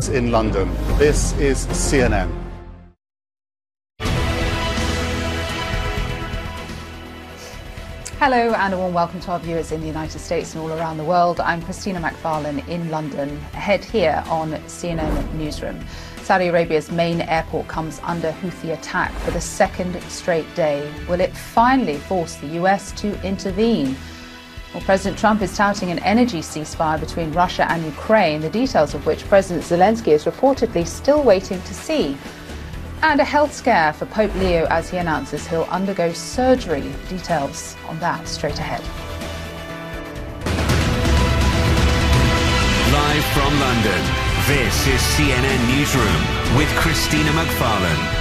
in London. This is CNN. Hello and a warm welcome to our viewers in the United States and all around the world. I'm Christina McFarlane in London, ahead here on CNN Newsroom. Saudi Arabia's main airport comes under Houthi attack for the second straight day. Will it finally force the US to intervene? Well, President Trump is touting an energy ceasefire between Russia and Ukraine, the details of which President Zelensky is reportedly still waiting to see. And a health scare for Pope Leo as he announces he'll undergo surgery. Details on that straight ahead. Live from London, this is CNN Newsroom with Christina McFarlane.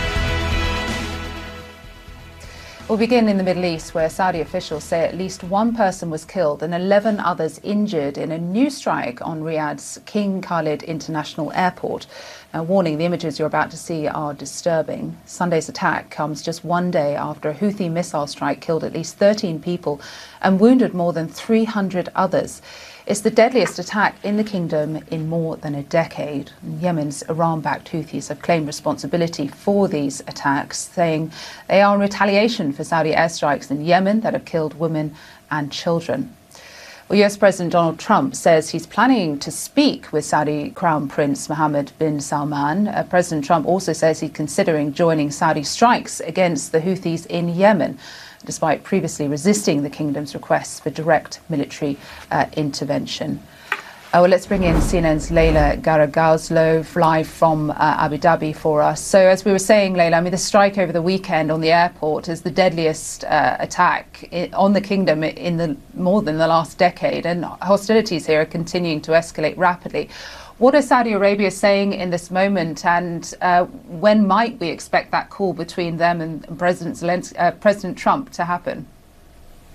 We'll begin in the Middle East, where Saudi officials say at least one person was killed and 11 others injured in a new strike on Riyadh's King Khalid International Airport. Now, warning, the images you're about to see are disturbing. Sunday's attack comes just one day after a Houthi missile strike killed at least 13 people and wounded more than 300 others. It's the deadliest attack in the kingdom in more than a decade. Yemen's Iran-backed Houthis have claimed responsibility for these attacks, saying they are in retaliation for Saudi airstrikes in Yemen that have killed women and children. Well, US President Donald Trump says he's planning to speak with Saudi Crown Prince Mohammed bin Salman. President Trump also says he's considering joining Saudi strikes against the Houthis in Yemen, despite previously resisting the kingdom's requests for direct military intervention. Well, let's bring in CNN's Leila Garagazlov live from Abu Dhabi for us. So as we were saying, Leila, I mean, the strike over the weekend on the airport is the deadliest attack on the kingdom in more than the last decade, and hostilities here are continuing to escalate rapidly. What is Saudi Arabia saying in this moment, and when might we expect that call between them and President Trump to happen?